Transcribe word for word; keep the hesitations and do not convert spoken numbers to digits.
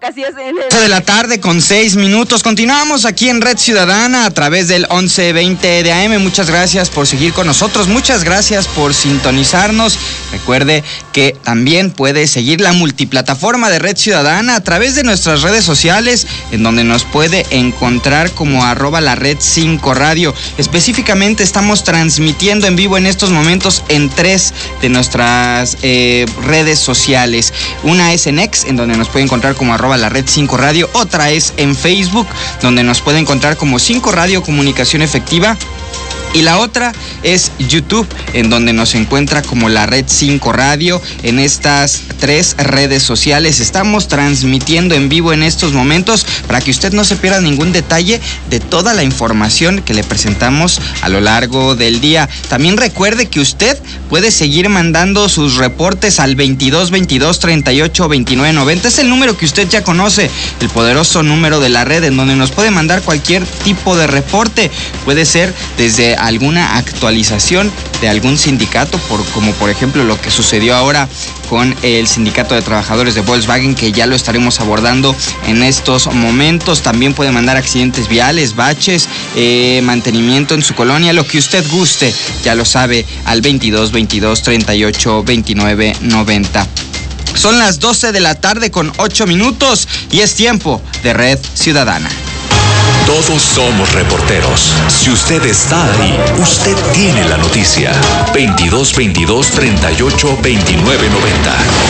Casi es en el... de la tarde con seis minutos. Continuamos aquí en Red Ciudadana a través del once veinte de A M. Muchas gracias por seguir con nosotros. Muchas gracias por sintonizarnos. Recuerde que también puede seguir la multiplataforma de Red Ciudadana a través de nuestras redes sociales, en donde nos puede encontrar como arroba la red cinco radio. Específicamente estamos transmitiendo en vivo en estos momentos en tres de nuestras eh, redes sociales. Una es en X, en donde nos puede encontrar como arroba la red cinco radio. Otra es en Facebook, donde nos puede encontrar como cinco radio Comunicación Efectiva. Y la otra es YouTube, en donde nos encuentra como la Red cinco Radio. En estas tres redes sociales estamos transmitiendo en vivo en estos momentos para que usted no se pierda ningún detalle de toda la información que le presentamos a lo largo del día. También recuerde que usted puede seguir mandando sus reportes al veintidós veintidós treinta y ocho veintinueve noventa. Es el número que usted ya conoce, el poderoso número de la red, en donde nos puede mandar cualquier tipo de reporte. Puede ser desde alguna actualización de algún sindicato, por, como por ejemplo lo que sucedió ahora con el Sindicato de Trabajadores de Volkswagen, que ya lo estaremos abordando en estos momentos. También puede mandar accidentes viales, baches, eh, mantenimiento en su colonia, lo que usted guste, ya lo sabe, al veintidós veintidós treinta y ocho veintinueve noventa. Son las doce de la tarde con ocho minutos y es tiempo de Red Ciudadana. Todos somos reporteros. Si usted está ahí, usted tiene la noticia. veintidós veintidós treinta y ocho veintinueve noventa.